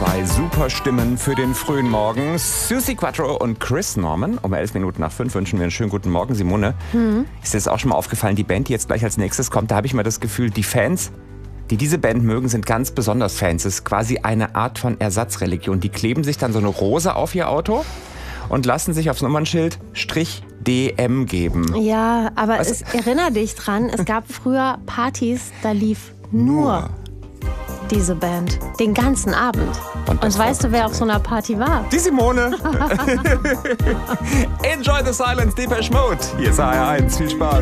Zwei super Stimmen für den frühen Morgen. Suzi Quatro und Chris Norman. Um 5:11 wünschen wir einen schönen guten Morgen, Simone. Ist dir das auch schon mal aufgefallen, die Band, die jetzt gleich als nächstes kommt, da habe ich mal das Gefühl, die Fans, die diese Band mögen, sind ganz besonders Fans. Es ist quasi eine Art von Ersatzreligion. Die kleben sich dann so eine Rose auf ihr Auto und lassen sich aufs Nummernschild /DM geben. Ja, aber erinnere dich dran, es gab früher Partys, da lief nur diese Band. Den ganzen Abend. Und weißt du, wer auf so einer Party war? Die Simone. Enjoy the silence, Depeche Mode. Hier ist HR1. Viel Spaß.